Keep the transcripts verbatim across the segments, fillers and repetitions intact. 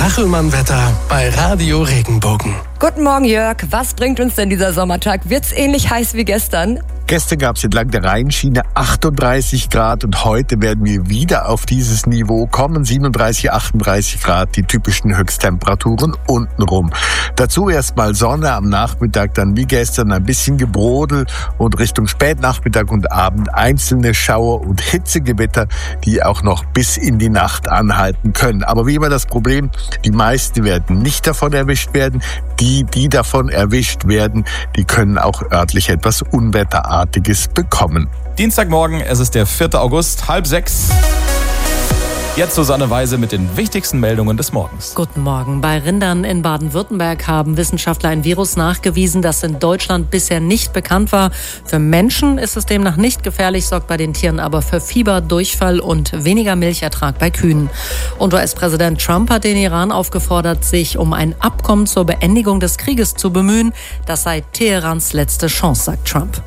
Kachelmann-Wetter bei Radio Regenbogen. Guten Morgen, Jörg. Was bringt uns denn dieser Sommertag? Wird's ähnlich heiß wie gestern? Gestern gab es entlang der Rheinschiene achtunddreißig Grad und heute werden wir wieder auf dieses Niveau kommen. siebenunddreißig, achtunddreißig Grad, die typischen Höchsttemperaturen untenrum. Dazu erstmal Sonne am Nachmittag, dann wie gestern ein bisschen Gebrodel und Richtung Spätnachmittag und Abend einzelne Schauer und Hitzegewitter, die auch noch bis in die Nacht anhalten können. Aber wie immer das Problem, die meisten werden nicht davon erwischt werden. Die, die davon erwischt werden, die können auch örtlich etwas Unwetterartiges bekommen. Dienstagmorgen, es ist der vierte August, halb sechs. Jetzt Susanne Weise mit den wichtigsten Meldungen des Morgens. Guten Morgen. Bei Rindern in Baden-Württemberg haben Wissenschaftler ein Virus nachgewiesen, das in Deutschland bisher nicht bekannt war. Für Menschen ist es demnach nicht gefährlich, sorgt bei den Tieren aber für Fieber, Durchfall und weniger Milchertrag bei Kühen. Und U S-Präsident Trump hat den Iran aufgefordert, sich um ein Abkommen zur Beendigung des Krieges zu bemühen. Das sei Teherans letzte Chance, sagt Trump.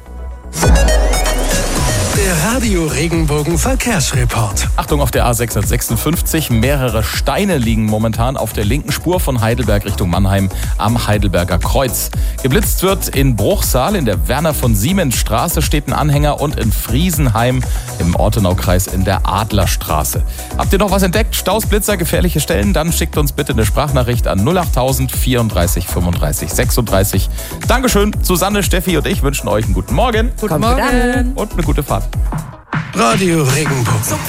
Der Radio Regenbogen Verkehrsreport. Achtung auf der A sechshundertsechsundfünfzig. Mehrere Steine liegen momentan auf der linken Spur von Heidelberg Richtung Mannheim am Heidelberger Kreuz. Geblitzt wird in Bruchsal, in der Werner von Siemens Straße steht ein Anhänger und in Friesenheim im Ortenaukreis in der Adlerstraße. Habt ihr noch was entdeckt? Staus, Blitzer, gefährliche Stellen? Dann schickt uns bitte eine Sprachnachricht an null achttausend vierunddreißig fünfunddreißig sechsunddreißig. Dankeschön, Susanne, Steffi und ich wünschen euch einen guten Morgen. Guten Morgen. Und eine gute Fahrt. Radio Regenbogen.